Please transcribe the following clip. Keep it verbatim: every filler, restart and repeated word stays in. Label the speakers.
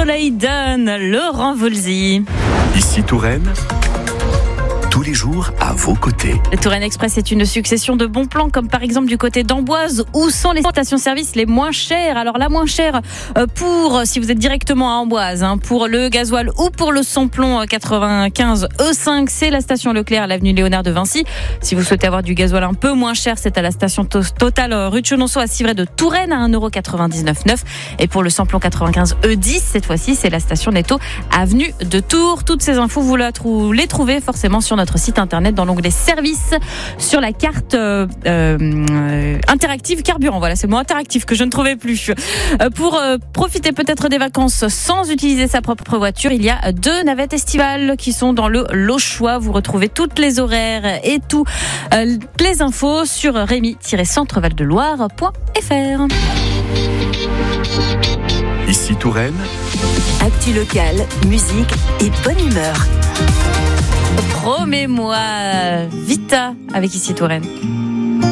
Speaker 1: soleil donne, Laurent Voulzy.
Speaker 2: Ici Touraine, tous les jours à vos côtés.
Speaker 1: Le Touraine Express est une succession de bons plans, comme par exemple du côté d'Amboise, où sont les stations-service les moins chères. Alors la moins chère pour, si vous êtes directement à Amboise, hein, pour le gasoil ou pour le samplon quatre-vingt-quinze E cinq, c'est la station Leclerc, l'avenue Léonard de Vinci. Si vous souhaitez avoir du gasoil un peu moins cher, c'est à la station Total rue de Chenonceau à Civray de Touraine à un euro quatre-vingt-dix-neuf neuf. Et pour le samplon quatre-vingt-quinze E dix, cette fois-ci, c'est la station Netto, avenue de Tours. Toutes ces infos, vous les trouvez forcément sur notre notre site internet dans l'onglet services sur la carte euh, euh, interactive carburant. Voilà, c'est le mot interactif que je ne trouvais plus. Euh, pour euh, profiter peut-être des vacances sans utiliser sa propre voiture, il y a deux navettes estivales qui sont dans le Lochois. Vous retrouvez toutes les horaires et toutes euh, les infos sur rémy tiret centre val de loire point f r.
Speaker 2: Ici Touraine,
Speaker 3: actu locale, musique et bonne humeur.
Speaker 1: Promets-moi Vita avec Ici Touraine.